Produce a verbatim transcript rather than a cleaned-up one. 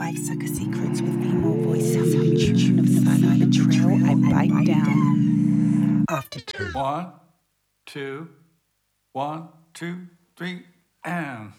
five sucker secrets with female voices. I'm tune of silent trail. I bite down after two. One, two, one, two, three, and.